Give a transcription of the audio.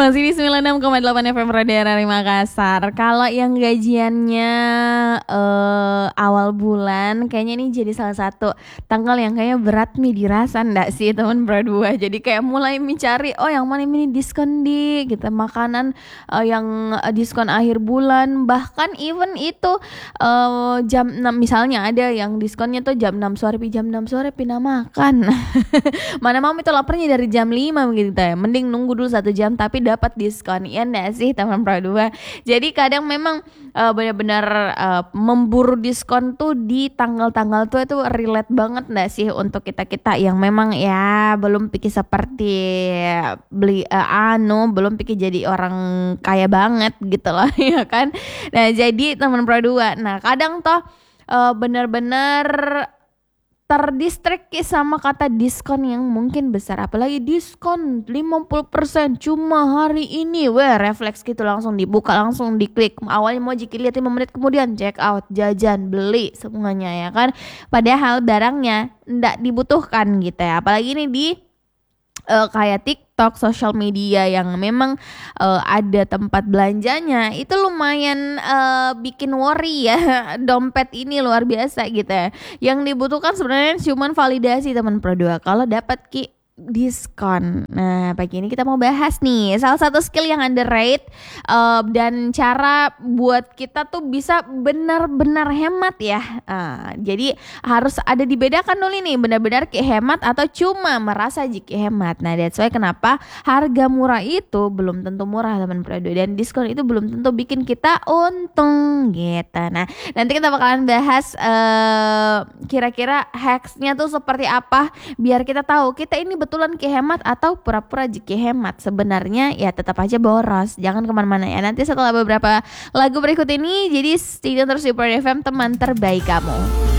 Masih di 96,8 FM Radio RRI Makassar. Kalau yang gajiannya awal bulan, kayaknya ini jadi salah satu tanggal yang kayaknya berat nih dirasa ndak sih teman berdua. Jadi kayak mulai mencari, oh yang mana ini diskon di gitu, makanan yang diskon akhir bulan. Bahkan even itu jam 6 misalnya ada yang diskonnya tuh jam 6 sore, jam 6 sore pindah makan. Mana mau itu laparnya dari jam 5 gitu ya. Mending nunggu dulu 1 jam tapi dapat diskon. Iya enggak sih teman berdua. Jadi kadang memang benar-benar memburu diskon tuh di tanggal-tanggal tuh itu relate banget enggak sih untuk kita-kita yang memang ya belum pikir seperti beli belum pikir jadi orang kaya banget gitu loh ya kan. Nah, jadi teman berdua. Nah, kadang toh benar-benar terdistract sama kata diskon yang mungkin besar, apalagi diskon 50% cuma hari ini. Weh, refleks gitu langsung dibuka, langsung diklik. Awalnya mau jika lihat 5 menit kemudian check out, jajan, beli semuanya ya kan. Padahal barangnya ndak dibutuhkan gitu ya. Apalagi ini di kayak TikTok, sosial media yang memang ada tempat belanjanya, itu lumayan bikin worry ya. Dompet ini luar biasa gitu ya. Yang dibutuhkan sebenarnya cuma validasi teman Pro2 kalau dapat diskon. Nah, pagi ini kita mau bahas nih salah satu skill yang underrated dan cara buat kita tuh bisa benar-benar hemat ya. Jadi harus ada dibedakan dulu nih, benar-benar hemat atau cuma merasa jiki hemat. Nah, that's why kenapa harga murah itu belum tentu murah teman Pro2 dan diskon itu belum tentu bikin kita untung gitu. Nah, nanti kita bakalan bahas kira-kira hacksnya tuh seperti apa biar kita tahu kita ini betulan kehemat atau pura-pura jiki hemat. Sebenarnya ya tetap aja boros. Jangan kemana-mana ya. Nanti setelah beberapa lagu berikut ini, jadi stay tune terus di Pro FM, teman terbaik kamu.